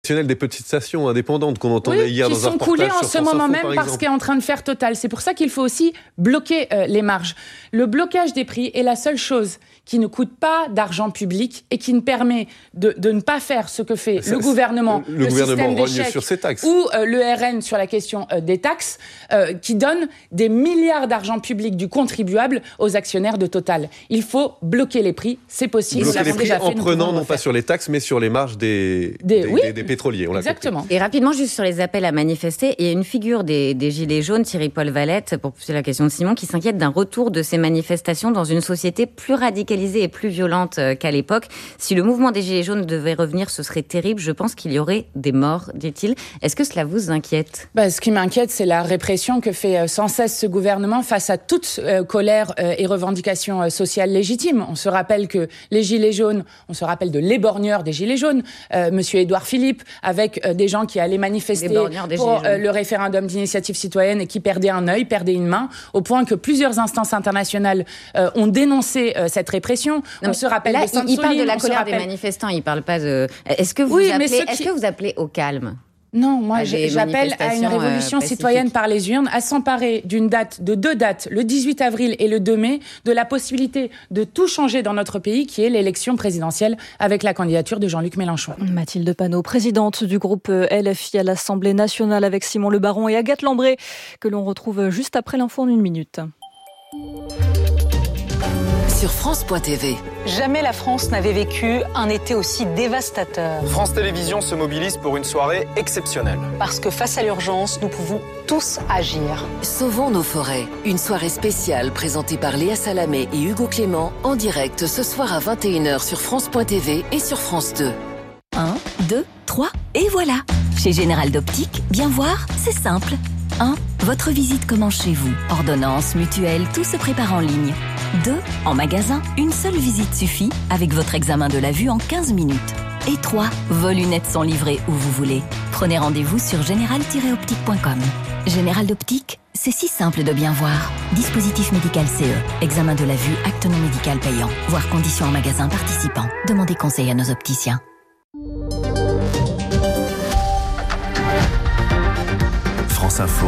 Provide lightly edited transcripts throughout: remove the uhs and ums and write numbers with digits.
Des petites stations indépendantes qu'on entendait hier dans un reportage sur France Info, qui sont coulées en ce moment même parce qu'est en train de faire Total. C'est pour ça qu'il faut aussi bloquer les marges. Le blocage des prix est la seule chose qui ne coûte pas d'argent public et qui ne permet de ne pas faire ce que fait le gouvernement, le gouvernement système rogne d'échecs sur ses taxes. ou le RN sur la question des taxes, qui donne des milliards d'argent public du contribuable aux actionnaires de Total. Il faut bloquer les prix, c'est possible. Bloquer les prix en prenant non pas sur les taxes mais sur les marges des pétroliers. On l'a exactement. Et rapidement, juste sur les appels à manifester, il y a une figure des Gilets jaunes, Thierry-Paul Valette, pour poser la question de Simon, qui s'inquiète d'un retour de ces manifestations dans une société plus radicalisée et plus violente qu'à l'époque. Si le mouvement des Gilets jaunes devait revenir, ce serait terrible. Je pense qu'il y aurait des morts, dit-il. Est-ce que cela vous inquiète ? Ce qui m'inquiète, c'est la répression que fait sans cesse ce gouvernement face à toute colère et revendication sociale légitime. On se rappelle que les Gilets jaunes, on se rappelle de l'éborgneur des Gilets jaunes, Monsieur Édouard Philippe, avec des gens qui allaient manifester pour le référendum d'initiative citoyenne et qui perdaient un œil, perdaient une main, au point que plusieurs instances internationales ont dénoncé cette répression. On se rappelle là, il parle de la colère des manifestants, il parle pas de... Est-ce que vous appelez au calme ? Non, moi j'appelle à une révolution citoyenne par les urnes, à s'emparer de deux dates, le 18 avril et le 2 mai, de la possibilité de tout changer dans notre pays, qui est l'élection présidentielle avec la candidature de Jean-Luc Mélenchon. Mathilde Panot, présidente du groupe LFI à l'Assemblée nationale, avec Simon Le Baron et Agathe Lambré, que l'on retrouve juste après l'info en 1 minute. Sur France.tv. Jamais la France n'avait vécu un été aussi dévastateur. France Télévisions se mobilise pour une soirée exceptionnelle. Parce que face à l'urgence, nous pouvons tous agir. Sauvons nos forêts. Une soirée spéciale présentée par Léa Salamé et Hugo Clément en direct ce soir à 21h sur France.tv et sur France 2. 1, 2, 3 et voilà. Chez Général d'Optique, bien voir, c'est simple. 1. Votre visite commence chez vous. Ordonnance, mutuelle, tout se prépare en ligne. 2. En magasin, une seule visite suffit avec votre examen de la vue en 15 minutes. Et 3. Vos lunettes sont livrées où vous voulez. Prenez rendez-vous sur général-optique.com. Général d'Optique, c'est si simple de bien voir. Dispositif médical CE. Examen de la vue, acte non médical payant. Voir conditions en magasin participant. Demandez conseil à nos opticiens. France Info,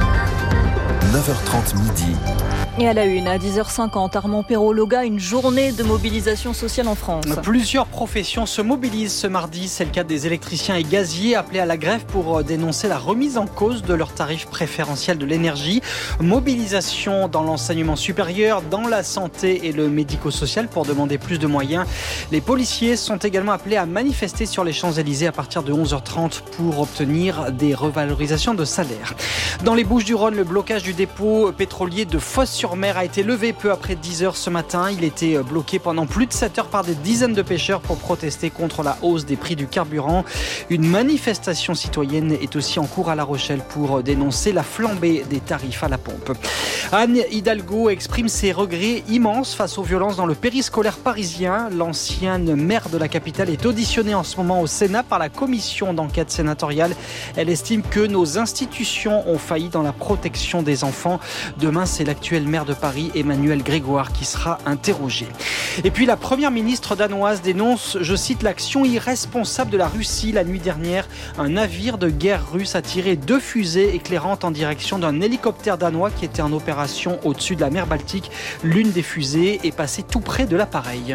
9h30 midi. Et à la une, à 10h50, Armand Perrault-Loga, une journée de mobilisation sociale en France. Plusieurs professions se mobilisent ce mardi. C'est le cas des électriciens et gaziers appelés à la grève pour dénoncer la remise en cause de leurs tarifs préférentiels de l'énergie. Mobilisation dans l'enseignement supérieur, dans la santé et le médico-social pour demander plus de moyens. Les policiers sont également appelés à manifester sur les Champs-Élysées à partir de 11h30 pour obtenir des revalorisations de salaire. Dans les Bouches-du-Rhône, le blocage du dépôt pétrolier de Fos-sur-Mer a été levé peu après 10h ce matin. Il était bloqué pendant plus de 7 heures par des dizaines de pêcheurs pour protester contre la hausse des prix du carburant. Une manifestation citoyenne est aussi en cours à La Rochelle pour dénoncer la flambée des tarifs à la pompe. Anne Hidalgo exprime ses regrets immenses face aux violences dans le périscolaire parisien. L'ancienne maire de la capitale est auditionnée en ce moment au Sénat par la commission d'enquête sénatoriale. Elle estime que nos institutions ont failli dans la protection des enfants. Demain, c'est l'actuel maire de Paris, Emmanuel Grégoire, qui sera interrogé. Et puis la première ministre danoise dénonce, je cite, l'action irresponsable de la Russie. La nuit dernière, un navire de guerre russe a tiré 2 fusées éclairantes en direction d'un hélicoptère danois qui était en opération au-dessus de la mer Baltique. L'une des fusées est passée tout près de l'appareil.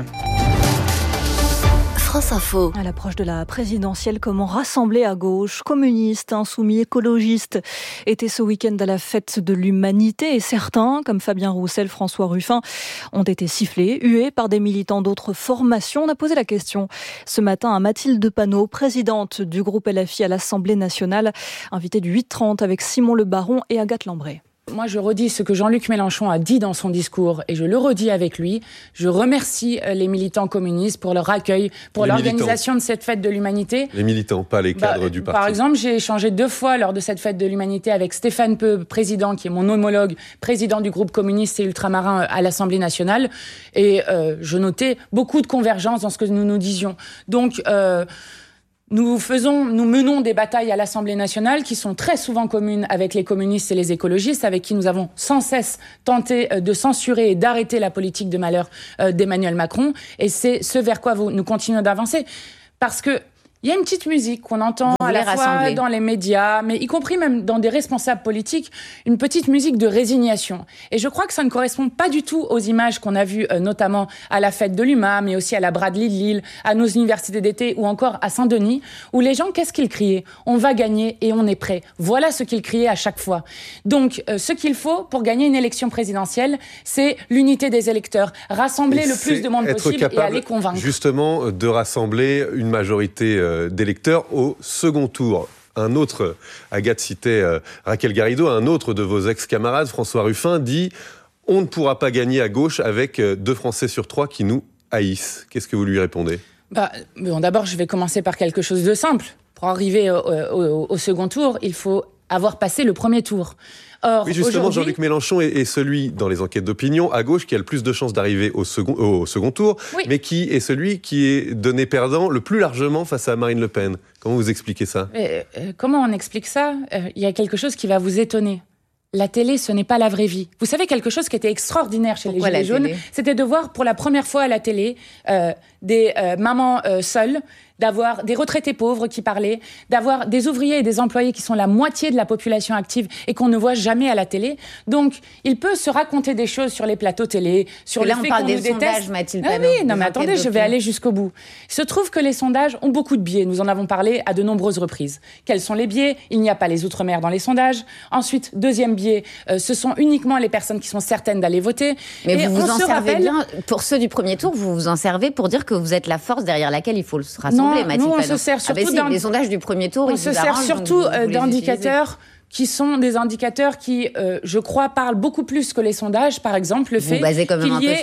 France Info. À l'approche de la présidentielle, comment rassembler à gauche, communistes, insoumis, écologistes, étaient ce week-end à la fête de l'humanité et certains, comme Fabien Roussel, François Ruffin, ont été sifflés, hués par des militants d'autres formations. On a posé la question ce matin à Mathilde Panot, présidente du groupe LFI à l'Assemblée nationale, invitée du 8h30 avec Simon Le Baron et Agathe Lambré. Moi, je redis ce que Jean-Luc Mélenchon a dit dans son discours et je le redis avec lui. Je remercie les militants communistes pour leur accueil, pour l'organisation de cette fête de l'humanité. Les militants, pas les cadres du parti. Par exemple, j'ai échangé 2 fois lors de cette fête de l'humanité avec Stéphane Peu, président, qui est mon homologue, président du groupe communiste et ultramarin à l'Assemblée nationale. Et je notais beaucoup de convergence dans ce que nous nous disions. Donc... Nous menons des batailles à l'Assemblée nationale qui sont très souvent communes avec les communistes et les écologistes, avec qui nous avons sans cesse tenté de censurer et d'arrêter la politique de malheur d'Emmanuel Macron. Et c'est ce vers quoi nous continuons d'avancer. Parce que Il y a une petite musique qu'on entend à la fois dans les médias, mais y compris même dans des responsables politiques, une petite musique de résignation. Et je crois que ça ne correspond pas du tout aux images qu'on a vues, notamment à la fête de l'UMA, mais aussi à la Bradley de Lille, à nos universités d'été ou encore à Saint-Denis, où les gens, qu'est-ce qu'ils criaient ? On va gagner et on est prêt. Voilà ce qu'ils criaient à chaque fois. Donc, ce qu'il faut pour gagner une élection présidentielle, c'est l'unité des électeurs, rassembler le plus de monde possible et aller convaincre. Justement, de rassembler une majorité d'électeurs au second tour. Un autre, Agathe citait Raquel Garrido, un autre de vos ex-camarades, François Ruffin, dit « On ne pourra pas gagner à gauche avec 2 Français sur 3 qui nous haïssent ». Qu'est-ce que vous lui répondez ? D'abord, je vais commencer par quelque chose de simple. Pour arriver au second tour, il faut avoir passé le premier tour. Or, oui, justement, Jean-Luc Mélenchon est celui, dans les enquêtes d'opinion, à gauche, qui a le plus de chances d'arriver au second tour, oui. Mais qui est celui qui est donné perdant le plus largement face à Marine Le Pen. Comment vous expliquez ça ? Comment on explique ça ? Il y a quelque chose qui va vous étonner. La télé, ce n'est pas la vraie vie. Vous savez, quelque chose qui était extraordinaire chez les Gilets jaunes, c'était de voir pour la première fois à la télé des mamans seules, d'avoir des retraités pauvres qui parlaient, d'avoir des ouvriers et des employés qui sont la moitié de la population active et qu'on ne voit jamais à la télé. Donc, il peut se raconter des choses sur les plateaux télé, sur le fait qu'on nous déteste. Sondages, Mathilde Panot. Oui, non mais attendez, je vais aller jusqu'au bout. Il se trouve que les sondages ont beaucoup de biais. Nous en avons parlé à de nombreuses reprises. Quels sont les biais ? Il n'y a pas les Outre-mer dans les sondages. Ensuite, deuxième biais, ce sont uniquement les personnes qui sont certaines d'aller voter. Mais et vous vous en servez bien, pour ceux du premier tour, vous vous en servez pour dire que vous êtes la force derrière laquelle il faut se rassembler. Nous, on se sert surtout les sondages du premier tour. On se sert surtout d'indicateurs qui sont des indicateurs qui, je crois, parlent beaucoup plus que les sondages. Par exemple, le fait qu'il y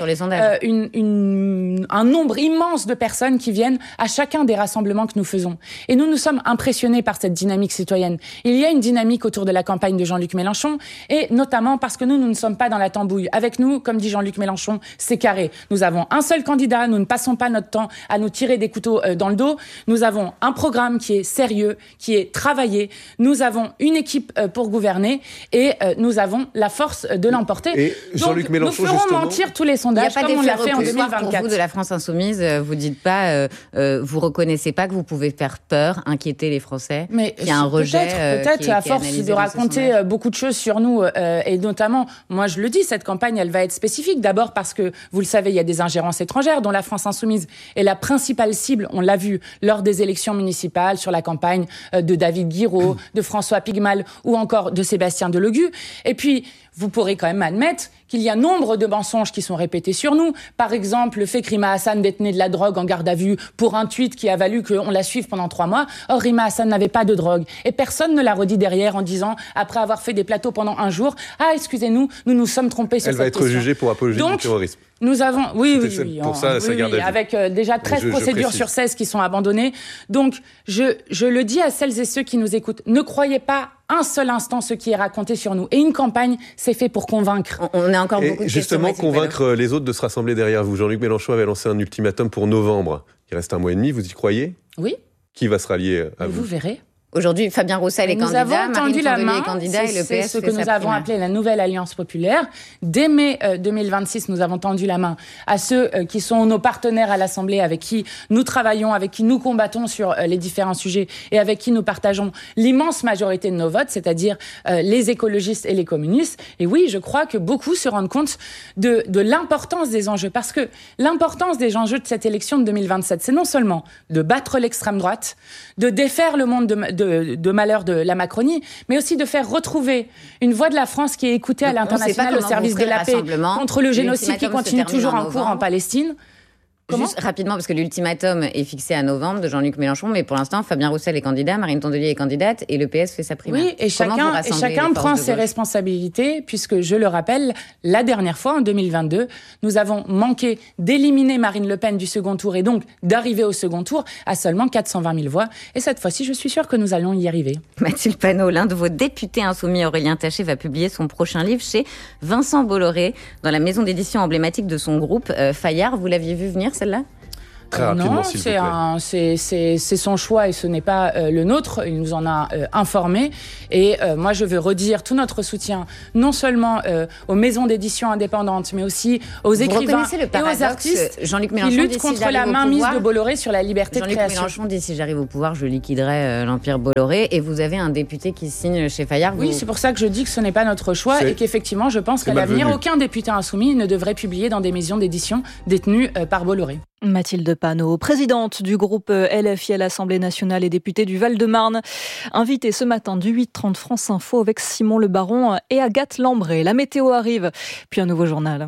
ait un nombre immense de personnes qui viennent à chacun des rassemblements que nous faisons. Et nous sommes impressionnés par cette dynamique citoyenne. Il y a une dynamique autour de la campagne de Jean-Luc Mélenchon, et notamment parce que nous ne sommes pas dans la tambouille. Avec nous, comme dit Jean-Luc Mélenchon, c'est carré. Nous avons un seul candidat, nous ne passons pas notre temps à nous tirer des couteaux dans le dos. Nous avons un programme qui est sérieux, qui est travaillé. Nous avons une équipe pour gouverner et nous avons la force de l'emporter. Et Jean-Luc Mélenchon, nous ferons mentir tous les sondages comme on l'a fait en 2024. Pour vous de la France Insoumise, vous dites pas, vous reconnaissez pas que vous pouvez faire peur, inquiéter les Français. Mais il y a un rejet. Peut-être à force de raconter beaucoup de choses sur nous et notamment, moi je le dis, cette campagne elle va être spécifique. D'abord parce que vous le savez, il y a des ingérences étrangères dont la France Insoumise est la principale cible. On l'a vu lors des élections municipales sur la campagne de David Guiraud, de François Pigmal ou encore de Sébastien Delogu. Et puis, vous pourrez quand même admettre qu'il y a nombre de mensonges qui sont répétés sur nous. Par exemple, le fait que Rima Hassan détenait de la drogue en garde à vue pour un tweet qui a valu qu'on la suive pendant 3 mois. Or, Rima Hassan n'avait pas de drogue. Et personne ne l'a redit derrière en disant, après avoir fait des plateaux pendant 1 jour, « Ah, excusez-nous, nous nous sommes trompés sur cette question. » Elle va être jugée pour apologie du terrorisme. Nous avons, oui, pour ça, sa garde à vue. Avec déjà 13 procédures sur 16 qui sont abandonnées. Donc, je le dis à celles et ceux qui nous écoutent, ne croyez pas un seul instant ce qui est raconté sur nous. Et une campagne, c'est fait pour convaincre. On a encore beaucoup de questions. Justement, convaincre les autres de se rassembler derrière vous. Jean-Luc Mélenchon avait lancé un ultimatum pour novembre. Il reste 1 mois et demi, vous y croyez ? Oui. Qui va se rallier à vous ? Vous verrez. Aujourd'hui, Fabien Roussel est candidat, Marine Tondelier est candidat et le PS c'est ce que nous avons appelé la nouvelle Alliance populaire. Dès mai 2026, nous avons tendu la main à ceux qui sont nos partenaires à l'Assemblée, avec qui nous travaillons, avec qui nous combattons sur les différents sujets et avec qui nous partageons l'immense majorité de nos votes, c'est-à-dire les écologistes et les communistes. Et oui, je crois que beaucoup se rendent compte de l'importance des enjeux, parce que l'importance des enjeux de cette élection de 2027, c'est non seulement de battre l'extrême droite, de défaire le monde de malheur de la Macronie, mais aussi de faire retrouver une voix de la France qui est écoutée à l'international au service de la paix contre le génocide qui continue toujours en cours en Palestine. Juste rapidement, parce que l'ultimatum est fixé à novembre de Jean-Luc Mélenchon, mais pour l'instant, Fabien Roussel est candidat, Marine Tondelier est candidate et le PS fait sa primaire. Oui, et chacun prend ses responsabilités, puisque, je le rappelle, la dernière fois, en 2022, nous avons manqué d'éliminer Marine Le Pen du second tour et donc d'arriver au second tour à seulement 420 000 voix. Et cette fois-ci, je suis sûre que nous allons y arriver. Mathilde Panot, l'un de vos députés insoumis, Aurélien Taché, va publier son prochain livre chez Vincent Bolloré, dans la maison d'édition emblématique de son groupe, Fayard. Vous l'aviez vu venir, celle-là ? Très rapidement, non, s'il vous plaît. C'est son choix et ce n'est pas le nôtre. Il nous en a informés. Et moi, je veux redire tout notre soutien, non seulement aux maisons d'édition indépendantes, mais aussi aux écrivains et aux artistes Jean-Luc qui Mélenchon luttent contre la mainmise de Bolloré sur la liberté de création. Jean-Luc Mélenchon dit si j'arrive au pouvoir, je liquiderai l'empire Bolloré. Et vous avez un député qui signe chez Fayard. Oui, c'est pour ça que je dis que ce n'est pas notre choix et qu'effectivement, je pense qu'à l'avenir, aucun député insoumis ne devrait publier dans des maisons d'édition détenues par Bolloré. Mathilde Panot, présidente du groupe LFI à l'Assemblée nationale et députée du Val-de-Marne, invitée ce matin du 8h30 France Info avec Simon Le Baron et Agathe Lambré. La météo arrive, puis un nouveau journal.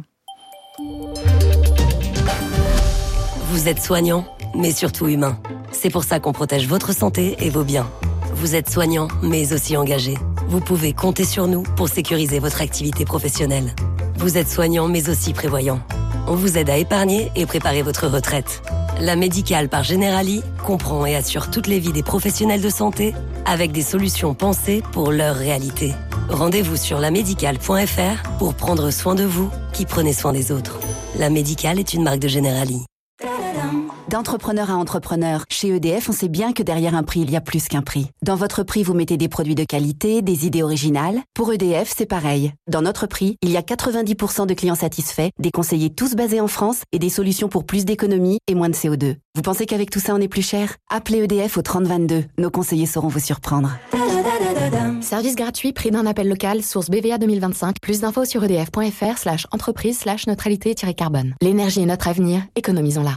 Vous êtes soignant, mais surtout humain. C'est pour ça qu'on protège votre santé et vos biens. Vous êtes soignant, mais aussi engagé. Vous pouvez compter sur nous pour sécuriser votre activité professionnelle. Vous êtes soignant, mais aussi prévoyant. On vous aide à épargner et préparer votre retraite. La Médicale par Generali comprend et assure toutes les vies des professionnels de santé avec des solutions pensées pour leur réalité. Rendez-vous sur lamédicale.fr pour prendre soin de vous qui prenez soin des autres. La Médicale est une marque de Generali. D'entrepreneur à entrepreneur, chez EDF, on sait bien que derrière un prix, il y a plus qu'un prix. Dans votre prix, vous mettez des produits de qualité, des idées originales. Pour EDF, c'est pareil. Dans notre prix, il y a 90% de clients satisfaits, des conseillers tous basés en France et des solutions pour plus d'économie et moins de CO2. Vous pensez qu'avec tout ça, on est plus cher ? Appelez EDF au 3022. Nos conseillers sauront vous surprendre. Service gratuit, prix d'un appel local, source BVA 2025. Plus d'infos sur edf.fr/entreprise/neutralité-carbone. L'énergie est notre avenir, économisons-la.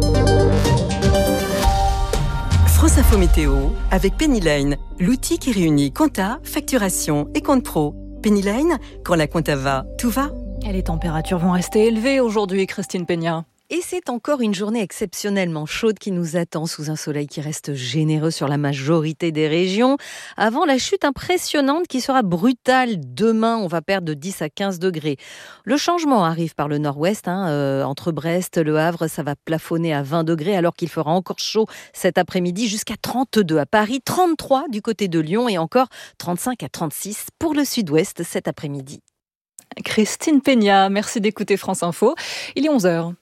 France Info Météo avec Pennyline, l'outil qui réunit compta, facturation et compte pro. Pennyline, quand la compta va, tout va. Et les températures vont rester élevées aujourd'hui, Christine Peña. Et c'est encore une journée exceptionnellement chaude qui nous attend sous un soleil qui reste généreux sur la majorité des régions. Avant la chute impressionnante qui sera brutale demain, on va perdre de 10 à 15 degrés. Le changement arrive par le nord-ouest, entre Brest, Le Havre, ça va plafonner à 20 degrés alors qu'il fera encore chaud cet après-midi jusqu'à 32 à Paris, 33 du côté de Lyon et encore 35 à 36 pour le sud-ouest cet après-midi. Christine Peña, merci d'écouter France Info. Il est 11h.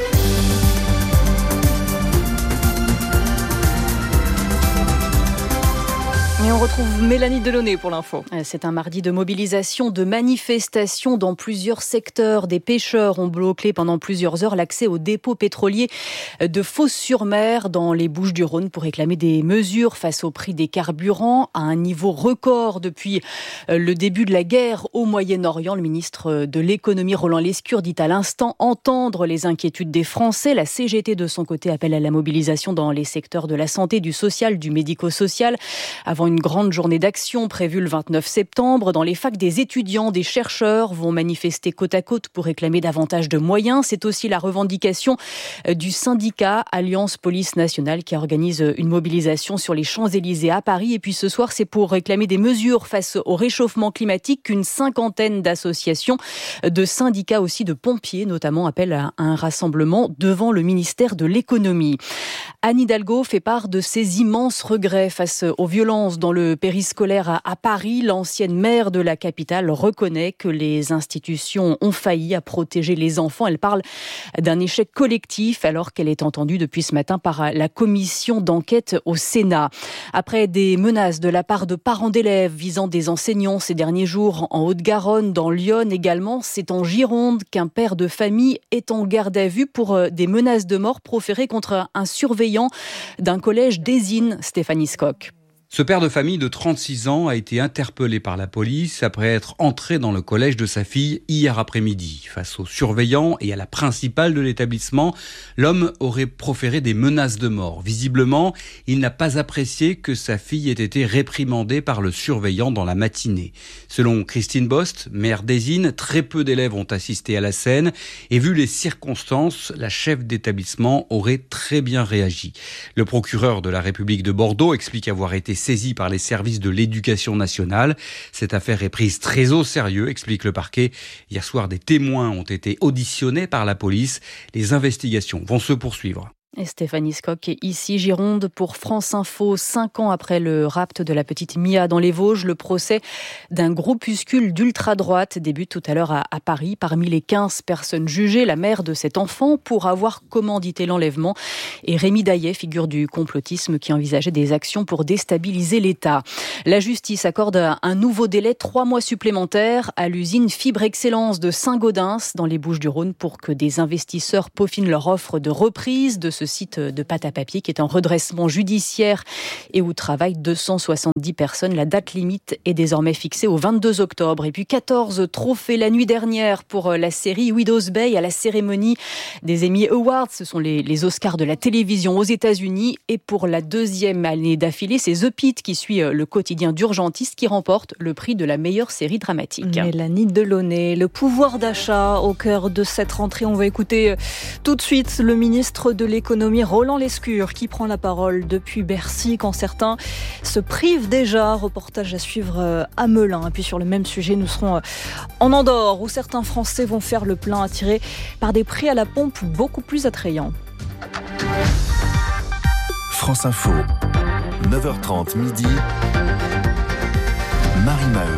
Et on retrouve Mélanie Delaunay pour l'info. C'est un mardi de mobilisation, de manifestation dans plusieurs secteurs. Des pêcheurs ont bloqué pendant plusieurs heures l'accès au dépôt pétrolier de Fos-sur-Mer dans les Bouches-du-Rhône pour réclamer des mesures face au prix des carburants à un niveau record depuis le début de la guerre au Moyen-Orient. Le ministre de l'économie Roland Lescure dit à l'instant entendre les inquiétudes des Français. La CGT de son côté appelle à la mobilisation dans les secteurs de la santé, du social, du médico-social avant une grande journée d'action prévue le 29 septembre. Dans les facs, des étudiants, des chercheurs vont manifester côte à côte pour réclamer davantage de moyens. C'est aussi la revendication du syndicat Alliance Police Nationale qui organise une mobilisation sur les Champs-Élysées à Paris. Et puis ce soir, c'est pour réclamer des mesures face au réchauffement climatique qu'une cinquantaine d'associations, de syndicats aussi, de pompiers notamment, appellent à un rassemblement devant le ministère de l'économie. Anne Hidalgo fait part de ses immenses regrets face aux violences dans le périscolaire à Paris. L'ancienne maire de la capitale reconnaît que les institutions ont failli à protéger les enfants. Elle parle d'un échec collectif alors qu'elle est entendue depuis ce matin par la commission d'enquête au Sénat. Après des menaces de la part de parents d'élèves visant des enseignants ces derniers jours en Haute-Garonne, dans Lyon également, c'est en Gironde qu'un père de famille est en garde à vue pour des menaces de mort proférées contre un surveillant d'un collège d'Ésine, Stéphanie Scocq. Ce père de famille de 36 ans a été interpellé par la police après être entré dans le collège de sa fille hier après-midi. Face aux surveillants et à la principale de l'établissement, l'homme aurait proféré des menaces de mort. Visiblement, il n'a pas apprécié que sa fille ait été réprimandée par le surveillant dans la matinée. Selon Christine Bost, maire d'Ésine, très peu d'élèves ont assisté à la scène et vu les circonstances, la chef d'établissement aurait très bien réagi. Le procureur de la République de Bordeaux explique avoir été saisi par les services de l'éducation nationale. Cette affaire est prise très au sérieux, explique le parquet. Hier soir, des témoins ont été auditionnés par la police. Les investigations vont se poursuivre. Et Stéphanie Scocq est ici, Gironde, pour France Info. 5 ans après le rapt de la petite Mia dans les Vosges, le procès d'un groupuscule d'ultra-droite débute tout à l'heure à Paris. Parmi les 15 personnes jugées, la mère de cet enfant pour avoir commandité l'enlèvement. Et Rémi Daillet, figure du complotisme qui envisageait des actions pour déstabiliser l'État. La justice accorde un nouveau délai, 3 mois supplémentaires, à l'usine Fibre Excellence de Saint-Gaudens, dans les Bouches-du-Rhône, pour que des investisseurs peaufinent leur offre de reprise de ce site de pâte à papier qui est en redressement judiciaire et où travaillent 270 personnes. La date limite est désormais fixée au 22 octobre. Et puis 14 trophées la nuit dernière pour la série Widow's Bay à la cérémonie des Emmy Awards. Ce sont les Oscars de la télévision aux États-Unis. Et pour la 2e année d'affilée, c'est The Pitt qui suit le quotidien d'urgentiste qui remporte le prix de la meilleure série dramatique. Mélanie Delaunay, le pouvoir d'achat au cœur de cette rentrée. On va écouter tout de suite le ministre de l'économie Roland Lescure qui prend la parole depuis Bercy quand certains se privent déjà. Reportage à suivre à Melun. Et puis sur le même sujet, nous serons en Andorre où certains Français vont faire le plein attirés par des prix à la pompe beaucoup plus attrayants. France Info, 9h30 midi, Marie Maheu.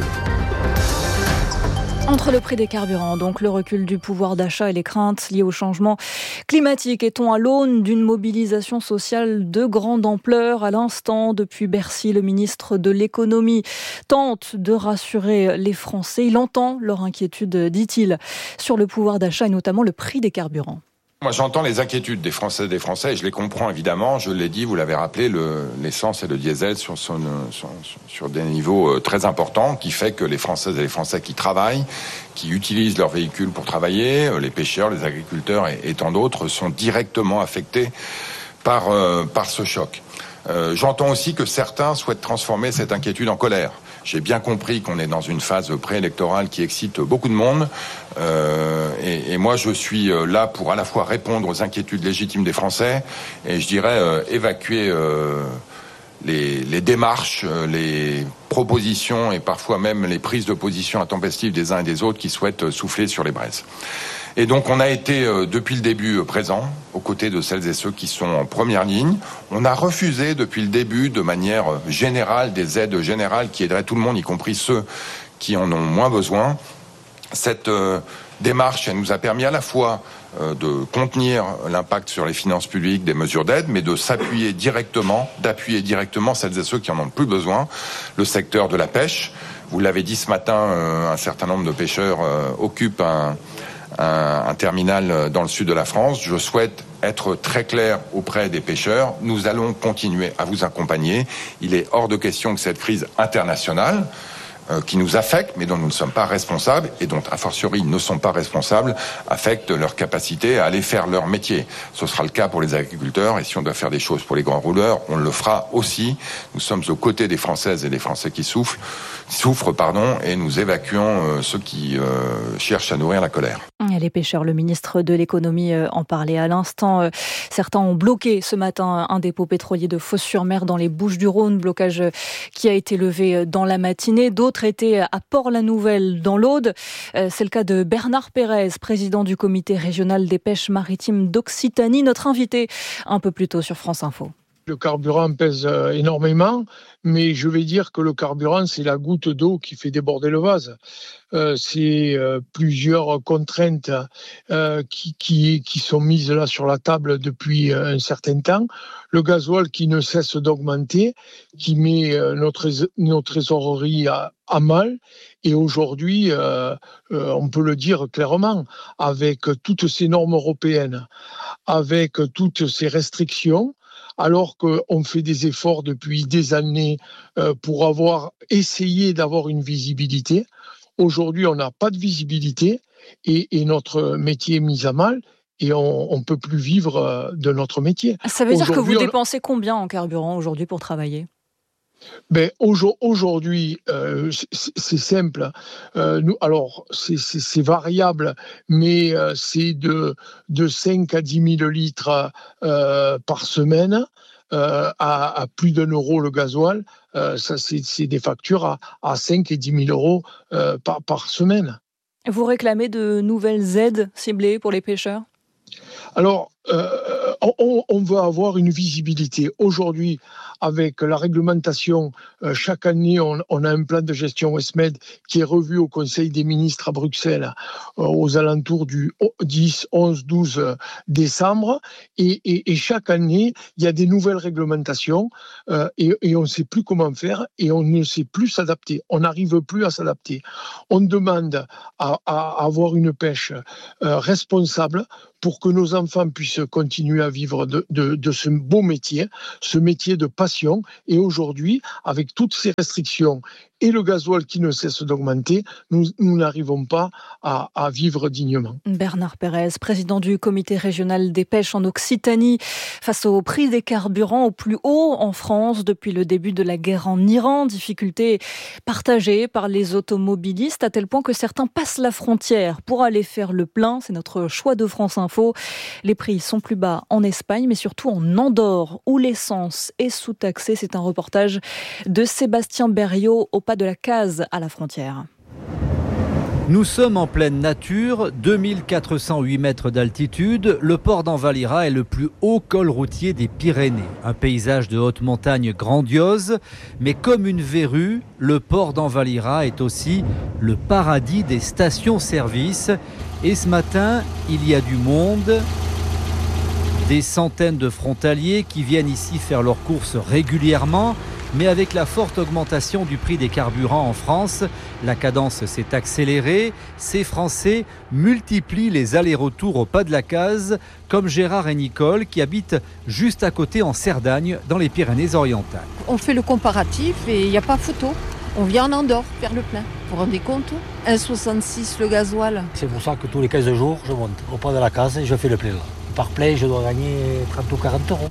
Entre le prix des carburants, donc le recul du pouvoir d'achat et les craintes liées au changement climatique, est-on à l'aune d'une mobilisation sociale de grande ampleur? À l'instant, depuis Bercy, le ministre de l'économie tente de rassurer les Français. Il entend leur inquiétude, dit-il, sur le pouvoir d'achat et notamment le prix des carburants. Moi, j'entends les inquiétudes des Français et je les comprends évidemment. Je l'ai dit, vous l'avez rappelé, l'essence et le diesel sur des niveaux très importants, qui fait que les Françaises et les Français qui travaillent, qui utilisent leur véhicule pour travailler, les pêcheurs, les agriculteurs et tant d'autres sont directement affectés par ce choc. J'entends aussi que certains souhaitent transformer cette inquiétude en colère. J'ai bien compris qu'on est dans une phase préélectorale qui excite beaucoup de monde. Et moi, je suis là pour à la fois répondre aux inquiétudes légitimes des Français et je dirais évacuer les démarches, les propositions et parfois même les prises de position intempestives des uns et des autres qui souhaitent souffler sur les braises. Et donc on a été depuis le début présent aux côtés de celles et ceux qui sont en première ligne. On a refusé depuis le début de manière générale des aides générales qui aideraient tout le monde, y compris ceux qui en ont moins besoin. Cette démarche, elle nous a permis à la fois de contenir l'impact sur les finances publiques des mesures d'aide, mais de d'appuyer directement celles et ceux qui en ont le plus besoin. Le secteur de la pêche, vous l'avez dit ce matin, un certain nombre de pêcheurs occupent un terminal dans le sud de la France. Je souhaite être très clair auprès des pêcheurs. Nous allons continuer à vous accompagner. Il est hors de question que cette crise internationale qui nous affecte, mais dont nous ne sommes pas responsables, et dont, a fortiori, ne sont pas responsables, affecte leur capacité à aller faire leur métier. Ce sera le cas pour les agriculteurs, et si on doit faire des choses pour les grands rouleurs, on le fera aussi. Nous sommes aux côtés des Françaises et des Français qui souffrent, et nous évacuons ceux qui cherchent à nourrir la colère. Et les pêcheurs, le ministre de l'économie en parlait à l'instant. Certains ont bloqué ce matin un dépôt pétrolier de Fos-sur-Mer dans les Bouches-du-Rhône, blocage qui a été levé dans la matinée. D'autres étaient à Port-la-Nouvelle dans l'Aude. C'est le cas de Bernard Pérez, président du comité régional des pêches maritimes d'Occitanie, notre invité un peu plus tôt sur France Info. Le carburant pèse énormément, mais je vais dire que le carburant, c'est la goutte d'eau qui fait déborder le vase. C'est plusieurs contraintes qui sont mises là sur la table depuis un certain temps. Le gasoil qui ne cesse d'augmenter, qui met nos trésoreries à mal. Et aujourd'hui, on peut le dire clairement, avec toutes ces normes européennes, avec toutes ces restrictions, alors qu'on fait des efforts depuis des années pour essayer d'avoir une visibilité. Aujourd'hui, on n'a pas de visibilité et notre métier est mis à mal et on ne peut plus vivre de notre métier. Ça veut dire que vous dépensez combien en carburant aujourd'hui pour travailler ? Aujourd'hui, c'est simple. Alors, c'est variable, mais c'est de 5 à 10 000 litres par semaine, à plus d'1 euro le gasoil. Ça, c'est des factures à 5 et 10 000 euros par semaine. Vous réclamez de nouvelles aides ciblées pour les pêcheurs ? Alors, on veut avoir une visibilité. Aujourd'hui, avec la réglementation, chaque année, on a un plan de gestion Westmed qui est revu au Conseil des ministres à Bruxelles aux alentours du 10, 11, 12 décembre. Et chaque année, il y a des nouvelles réglementations et on ne sait plus comment faire et on ne sait plus s'adapter. On n'arrive plus à s'adapter. On demande à avoir une pêche responsable pour que nos enfants puissent continuer à vivre de ce beau métier, ce métier de passion. Et aujourd'hui, avec toutes ces restrictions et le gasoil qui ne cesse d'augmenter, nous n'arrivons pas à vivre dignement. Bernard Pérez, président du comité régional des pêches en Occitanie, face au prix des carburants au plus haut en France depuis le début de la guerre en Iran. Difficulté partagée par les automobilistes à tel point que certains passent la frontière pour aller faire le plein. C'est notre choix de France Info. Les prix sont plus bas en Espagne, mais surtout en Andorre, où l'essence est sous-taxée. C'est un reportage de Sébastien Berriot au pas de la Case à la frontière. Nous sommes en pleine nature, 2408 mètres d'altitude. Le port d'Envalira est le plus haut col routier des Pyrénées. Un paysage de haute montagne grandiose, mais comme une verrue, le port d'Envalira est aussi le paradis des stations-service. Et ce matin, il y a du monde. Des centaines de frontaliers qui viennent ici faire leurs courses régulièrement. Mais avec la forte augmentation du prix des carburants en France, la cadence s'est accélérée. Ces Français multiplient les allers-retours au pas de la Case, comme Gérard et Nicole qui habitent juste à côté en Cerdagne, dans les Pyrénées-Orientales. On fait le comparatif et il n'y a pas photo. On vient en Andorre faire le plein. Vous vous rendez compte ? 1,66 le gasoil. C'est pour ça que tous les 15 jours, je monte au pas de la Case et je fais le plein. Par plein, je dois gagner 30 ou 40 euros.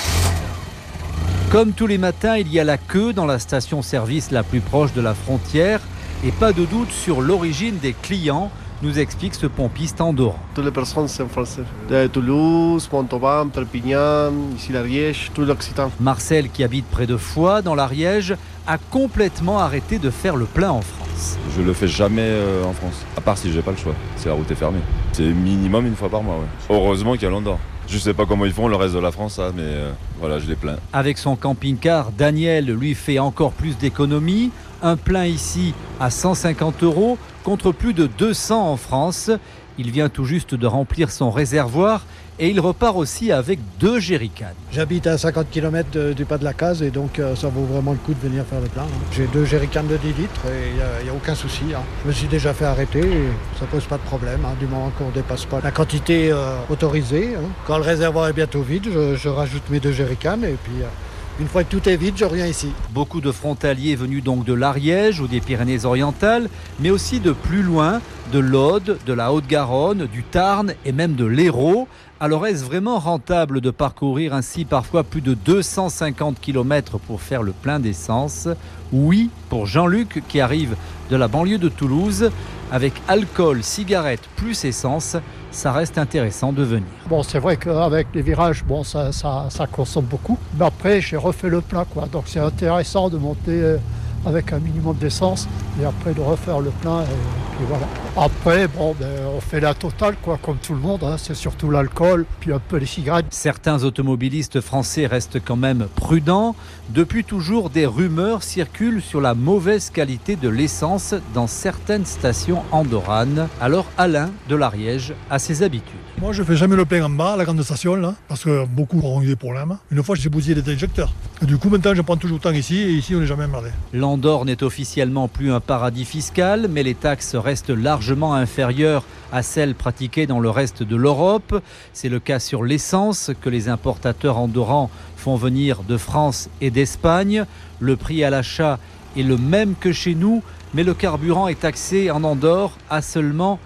Comme tous les matins, il y a la queue dans la station-service la plus proche de la frontière et pas de doute sur l'origine des clients, nous explique ce pompiste andorran. Toutes les personnes sont françaises. De Toulouse, Montauban, Perpignan, ici l'Ariège, tout l'Occitan. Marcel, qui habite près de Foix, dans l'Ariège, a complètement arrêté de faire le plein en France. Je le fais jamais en France, à part si j'ai pas le choix. Si la route est fermée. C'est minimum une fois par mois. Ouais. Heureusement qu'il y a l'Andorre. Je sais pas comment ils font le reste de la France, ça, mais voilà, je les plains. Avec son camping-car, Daniel lui fait encore plus d'économies. Un plein ici à 150 € contre plus de 200 en France. Il vient tout juste de remplir son réservoir et il repart aussi avec 2 jerrycans. J'habite à 50 km du pas de la Case et donc ça vaut vraiment le coup de venir faire le plein. J'ai 2 jerrycans de 10 litres et il n'y a aucun souci. Je me suis déjà fait arrêter et ça pose pas de problème du moment qu'on ne dépasse pas la quantité autorisée. Quand le réservoir est bientôt vide, je rajoute mes 2 jerrycans et puis... Une fois que tout est vide, je reviens ici. Beaucoup de frontaliers venus donc de l'Ariège ou des Pyrénées-Orientales, mais aussi de plus loin, de l'Aude, de la Haute-Garonne, du Tarn et même de l'Hérault. Alors est-ce vraiment rentable de parcourir ainsi parfois plus de 250 km pour faire le plein d'essence ? Oui, pour Jean-Luc qui arrive de la banlieue de Toulouse. Avec alcool, cigarettes plus essence, ça reste intéressant de venir. Bon, c'est vrai qu'avec les virages, bon, ça consomme beaucoup. Mais après, j'ai refait le plein, quoi. Donc c'est intéressant de monter avec un minimum d'essence et après de refaire le plein. Et puis voilà. Après, bon, on fait la totale, quoi, comme tout le monde. C'est surtout l'alcool, puis un peu les cigarettes. Certains automobilistes français restent quand même prudents. Depuis toujours, des rumeurs circulent sur la mauvaise qualité de l'essence dans certaines stations andorranes. Alors Alain de l'Ariège a ses habitudes. Moi, je fais jamais le plein en bas, à la grande station, là, parce que beaucoup auront eu des problèmes. Une fois, j'ai bousillé des injecteurs. Et du coup, maintenant, je prends toujours le temps ici, et ici, on n'est jamais emmerdé. L'Andorre n'est officiellement plus un paradis fiscal, mais les taxes restent largement inférieures à celles pratiquées dans le reste de l'Europe. C'est le cas sur l'essence que les importateurs andorrans font venir de France et d'Espagne. Le prix à l'achat est le même que chez nous, mais le carburant est taxé en Andorre à seulement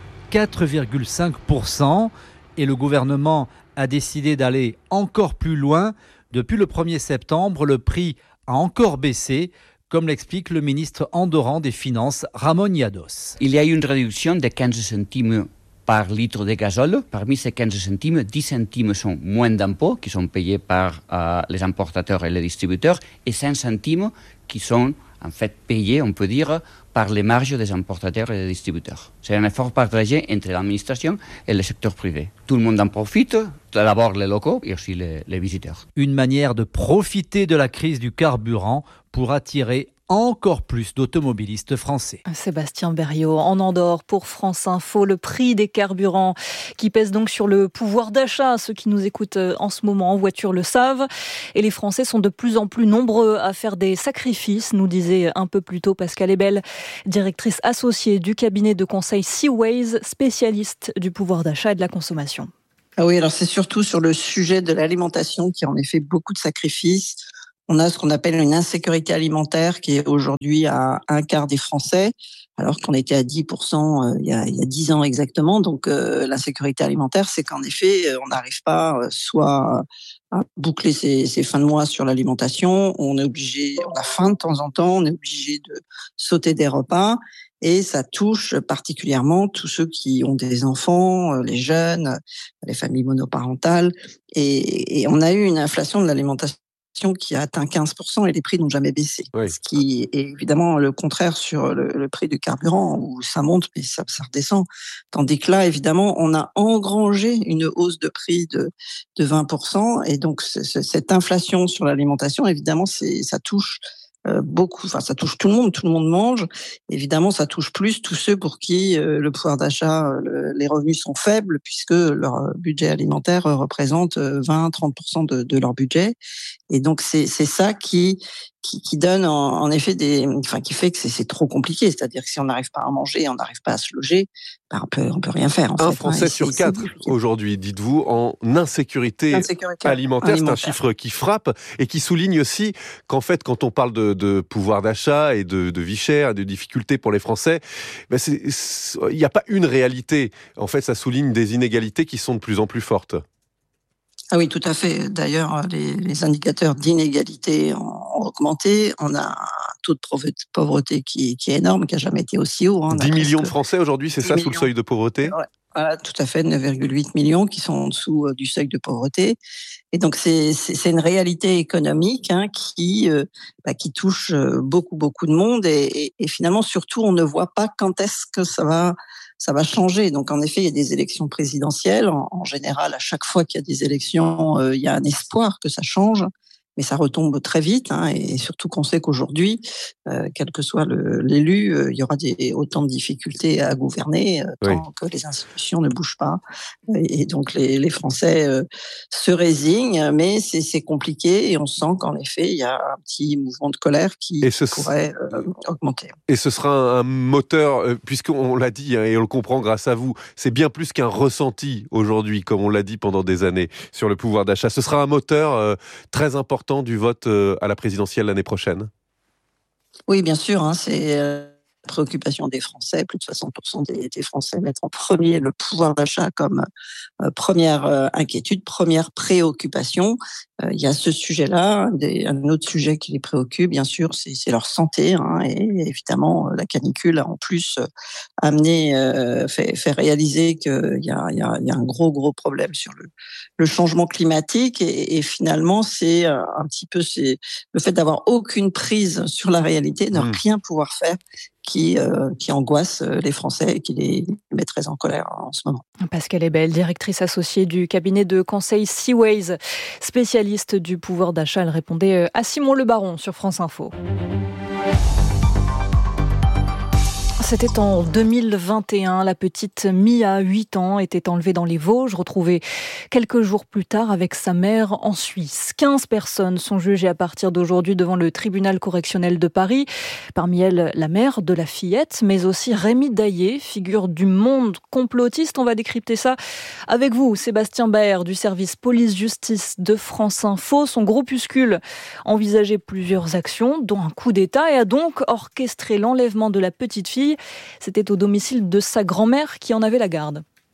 4,5%. Et le gouvernement a décidé d'aller encore plus loin. Depuis le 1er septembre, le prix a encore baissé, comme l'explique le ministre andorran des Finances, Ramon Llados. Il y a eu une réduction de 15 centimes par litre de gazole. Parmi ces 15 centimes, 10 centimes sont moins d'impôts qui sont payés par les importateurs et les distributeurs et 5 centimes qui sont en fait payé, on peut dire, par les marges des importateurs et des distributeurs. C'est un effort partagé entre l'administration et le secteur privé. Tout le monde en profite, d'abord les locaux et aussi les visiteurs. Une manière de profiter de la crise du carburant pour attirer encore plus d'automobilistes français. Sébastien Berriot en Andorre pour France Info. Le prix des carburants qui pèse donc sur le pouvoir d'achat. Ceux qui nous écoutent en ce moment en voiture le savent. Et les Français sont de plus en plus nombreux à faire des sacrifices, nous disait un peu plus tôt Pascal Ebel, directrice associée du cabinet de conseil Seaways, spécialiste du pouvoir d'achat et de la consommation. Ah oui, alors c'est surtout sur le sujet de l'alimentation qui en effet beaucoup de sacrifices. On a ce qu'on appelle une insécurité alimentaire qui est aujourd'hui à un quart des Français, alors qu'on était à 10% il y a 10 ans exactement. Donc l'insécurité alimentaire, c'est qu'en effet, on n'arrive pas soit à boucler ses fins de mois sur l'alimentation, on a faim de temps en temps, on est obligé de sauter des repas. Et ça touche particulièrement tous ceux qui ont des enfants, les jeunes, les familles monoparentales. Et on a eu une inflation de l'alimentation qui a atteint 15% et les prix n'ont jamais baissé. Oui. Ce qui est évidemment le contraire sur le prix du carburant, où ça monte mais ça redescend. Tandis que là, évidemment, on a engrangé une hausse de prix de 20%. Et donc, cette inflation sur l'alimentation, évidemment, ça touche beaucoup, enfin ça touche tout le monde mange. Évidemment, ça touche plus tous ceux pour qui le pouvoir d'achat, les revenus sont faibles, puisque leur budget alimentaire représente 20-30% de leur budget. Et donc c'est ça qui donne en effet qui fait que c'est trop compliqué. C'est-à-dire que si on n'arrive pas à manger, on n'arrive pas à se loger, on peut rien faire. Un Français sur 4 aujourd'hui, dites-vous, en insécurité alimentaire. C'est un chiffre qui frappe et qui souligne aussi qu'en fait, quand on parle de pouvoir d'achat et de vie chère, de difficultés pour les Français, il n'y a pas une réalité. En fait, ça souligne des inégalités qui sont de plus en plus fortes. Ah oui, tout à fait. D'ailleurs, les indicateurs d'inégalité ont augmenté. On a un taux de pauvreté qui est énorme, qui n'a jamais été aussi haut. 10 millions de Français aujourd'hui, c'est ça, sous le seuil de pauvreté ? Ouais. Voilà, tout à fait, 9,8 millions qui sont en dessous du seuil de pauvreté. Et donc, c'est une réalité économique qui touche beaucoup de monde. Et finalement, surtout, on ne voit pas quand est-ce que ça va changer. Donc, en effet, il y a des élections présidentielles. En général, à chaque fois qu'il y a des élections, il y a un espoir que ça change. Mais ça retombe très vite, et surtout qu'on sait qu'aujourd'hui, quel que soit l'élu, il y aura autant de difficultés à gouverner tant que les institutions ne bougent pas. Et donc les Français se résignent, mais c'est compliqué et on sent qu'en effet, il y a un petit mouvement de colère qui pourrait augmenter. Et ce sera un moteur, puisqu'on l'a dit et on le comprend grâce à vous, c'est bien plus qu'un ressenti aujourd'hui, comme on l'a dit pendant des années, sur le pouvoir d'achat. Ce sera un moteur très important du vote à la présidentielle l'année prochaine ? Oui, bien sûr. C'est la préoccupation des Français. Plus de 60% des Français mettent en premier le pouvoir d'achat comme première inquiétude, première préoccupation. Il y a ce sujet-là. Un autre sujet qui les préoccupe, bien sûr, c'est leur santé. Et évidemment, la canicule a en plus fait réaliser qu'il y a un gros problème sur le changement climatique. Et finalement, c'est un petit peu le fait d'avoir aucune prise sur la réalité, de rien pouvoir faire, qui angoisse les Français et qui les met très en colère en ce moment. Pascal Ebel, directrice associée du cabinet de conseil Seaways, spécialiste du pouvoir d'achat. Elle répondait à Simon Le Baron sur France Info. C'était en 2021. La petite Mia, 8 ans, était enlevée dans les Vosges, retrouvée quelques jours plus tard avec sa mère en Suisse. 15 personnes sont jugées à partir d'aujourd'hui devant le tribunal correctionnel de Paris. Parmi elles, la mère de la fillette, mais aussi Rémi Daillé, figure du monde complotiste. On va décrypter ça avec vous, Sébastien Baer, du service police-justice de France Info. Son groupuscule envisageait plusieurs actions, dont un coup d'État, et a donc orchestré l'enlèvement de la petite fille. C'était au domicile de sa grand-mère qui en avait la garde.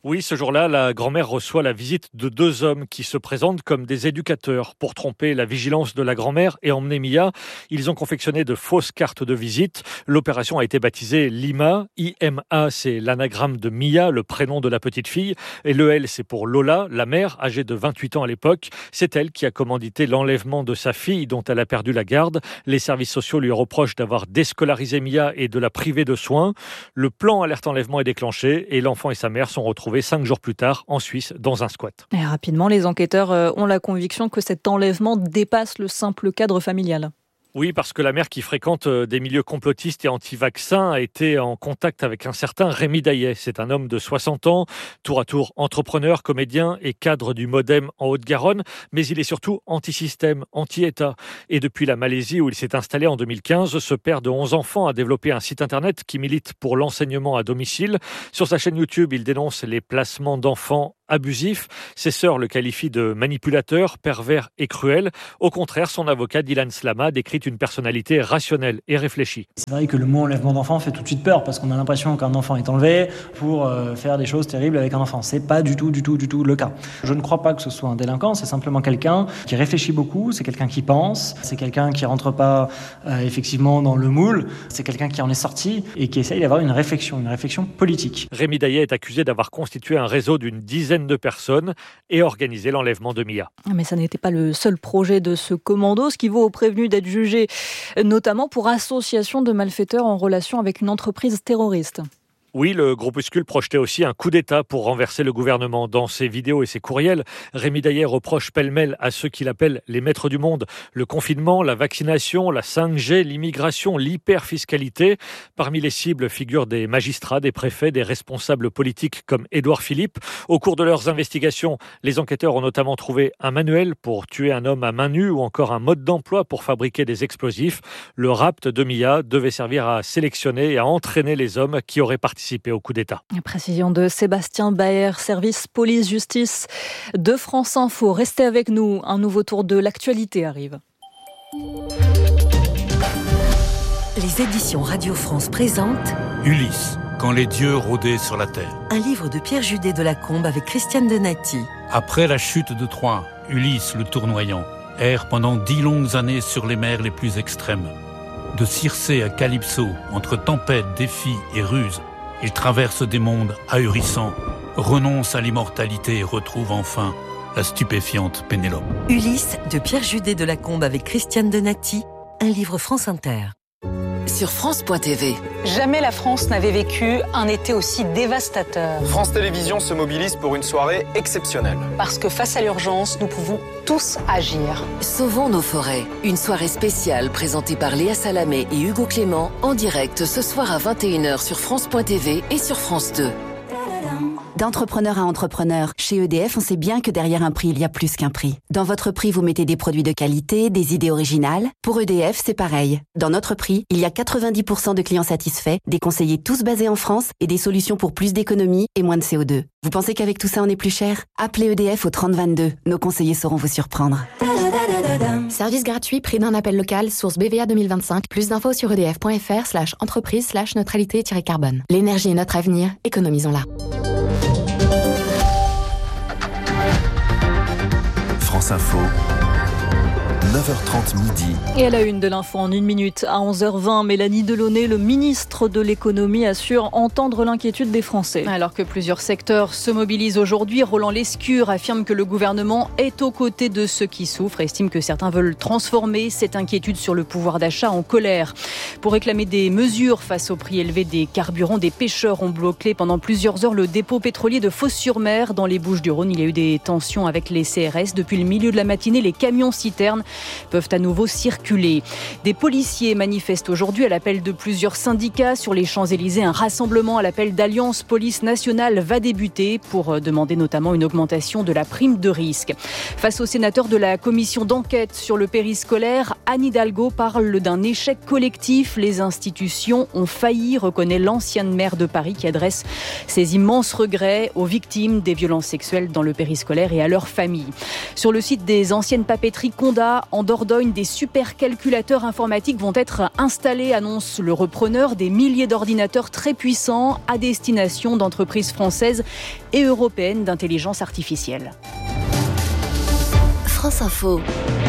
Oui, ce jour-là, la grand-mère reçoit la visite de 2 hommes qui se présentent comme des éducateurs. Pour tromper la vigilance de la grand-mère et emmener Mia, ils ont confectionné de fausses cartes de visite. L'opération a été baptisée Lima. IMA, c'est l'anagramme de Mia, le prénom de la petite fille. Et le L, c'est pour Lola, la mère, âgée de 28 ans à l'époque. C'est elle qui a commandité l'enlèvement de sa fille dont elle a perdu la garde. Les services sociaux lui reprochent d'avoir déscolarisé Mia et de la priver de soins. Le plan alerte enlèvement est déclenché et l'enfant et sa mère sont retrouvés 5 jours plus tard en Suisse dans un squat. Et rapidement, les enquêteurs ont la conviction que cet enlèvement dépasse le simple cadre familial. Oui, parce que la mère qui fréquente des milieux complotistes et anti-vaccins a été en contact avec un certain Rémi Daillet. C'est un homme de 60 ans, tour à tour entrepreneur, comédien et cadre du Modem en Haute-Garonne, mais il est surtout anti-système, anti-État. Et depuis la Malaisie où il s'est installé en 2015, ce père de 11 enfants a développé un site internet qui milite pour l'enseignement à domicile. Sur sa chaîne YouTube, il dénonce les placements d'enfants abusif. Ses sœurs le qualifient de manipulateur, pervers et cruel. Au contraire, son avocat Dylan Slama décrit une personnalité rationnelle et réfléchie. C'est vrai que le mot enlèvement d'enfant fait tout de suite peur parce qu'on a l'impression qu'un enfant est enlevé pour faire des choses terribles avec un enfant. C'est pas du tout le cas. Je ne crois pas que ce soit un délinquant, c'est simplement quelqu'un qui réfléchit beaucoup, c'est quelqu'un qui pense, c'est quelqu'un qui rentre pas effectivement dans le moule, c'est quelqu'un qui en est sorti et qui essaye d'avoir une réflexion politique. Rémi Daillet est accusé d'avoir constitué un réseau d'une dizaine de personnes et organisé l'enlèvement de Mia. Mais ça n'était pas le seul projet de ce commando, ce qui vaut aux prévenus d'être jugés, notamment pour association de malfaiteurs en relation avec une entreprise terroriste. Oui, le groupuscule projetait aussi un coup d'État pour renverser le gouvernement. Dans ses vidéos et ses courriels, Rémi Daillet reproche pêle-mêle à ceux qu'il appelle les maîtres du monde le confinement, la vaccination, la 5G, l'immigration, l'hyperfiscalité. Parmi les cibles figurent des magistrats, des préfets, des responsables politiques comme Édouard Philippe. Au cours de leurs investigations, les enquêteurs ont notamment trouvé un manuel pour tuer un homme à main nue ou encore un mode d'emploi pour fabriquer des explosifs. Le rapt de Mia devait servir à sélectionner et à entraîner les hommes qui auraient participé au coup d'État. Précision de Sébastien Baer, service police-justice de France Info. Restez avec nous, un nouveau tour de l'actualité arrive. Les éditions Radio France présentent Ulysse, quand les dieux rôdaient sur la terre. Un livre de Pierre Judet de Lacombe avec Christiane Donati. Après la chute de Troie, Ulysse le tournoyant erre pendant 10 longues années sur les mers les plus extrêmes. De Circé à Calypso, entre tempêtes, défis et ruses, il traverse des mondes ahurissants, renonce à l'immortalité et retrouve enfin la stupéfiante Pénélope. Ulysse de Pierre Judet de Lacombe avec Christiane Donati, un livre France Inter. Sur France.tv. Jamais la France n'avait vécu un été aussi dévastateur. France Télévisions se mobilise pour une soirée exceptionnelle. Parce que face à l'urgence, nous pouvons tous agir. Sauvons nos forêts. Une soirée spéciale présentée par Léa Salamé et Hugo Clément en direct ce soir à 21h sur France.tv et sur France 2. D'entrepreneur à entrepreneur, chez EDF, on sait bien que derrière un prix, il y a plus qu'un prix. Dans votre prix, vous mettez des produits de qualité, des idées originales. Pour EDF, c'est pareil. Dans notre prix, il y a 90% de clients satisfaits, des conseillers tous basés en France et des solutions pour plus d'économie et moins de CO2. Vous pensez qu'avec tout ça, on est plus cher ? Appelez EDF au 3022. Nos conseillers sauront vous surprendre. Service gratuit, prix d'un appel local, source BVA 2025. Plus d'infos sur edf.fr/entreprise/neutralité-carbone. L'énergie est notre avenir, économisons-la. France Info, 9h30 midi. Et à la une de l'info en 1 minute, à 11h20, Mélanie Delaunay, le ministre de l'économie, assure entendre l'inquiétude des Français. Alors que plusieurs secteurs se mobilisent aujourd'hui, Roland Lescure affirme que le gouvernement est aux côtés de ceux qui souffrent et estime que certains veulent transformer cette inquiétude sur le pouvoir d'achat en colère. Pour réclamer des mesures face au prix élevé des carburants, des pêcheurs ont bloqué pendant plusieurs heures le dépôt pétrolier de Fos-sur-Mer dans les Bouches-du-Rhône. Il y a eu des tensions avec les CRS. Depuis le milieu de la matinée, les camions-citernes peuvent à nouveau circuler. Des policiers manifestent aujourd'hui à l'appel de plusieurs syndicats sur les Champs-Élysées. Un rassemblement à l'appel d'Alliance Police Nationale va débuter pour demander notamment une augmentation de la prime de risque. Face aux sénateurs de la commission d'enquête sur le périscolaire, Anne Hidalgo parle d'un échec collectif. Les institutions ont failli, reconnaît l'ancienne maire de Paris qui adresse ses immenses regrets aux victimes des violences sexuelles dans le périscolaire et à leurs familles. Sur le site des anciennes papeteries Condat, En Dordogne, des supercalculateurs informatiques vont être installés, annonce le repreneur. Des milliers d'ordinateurs très puissants à destination d'entreprises françaises et européennes d'intelligence artificielle. France Info.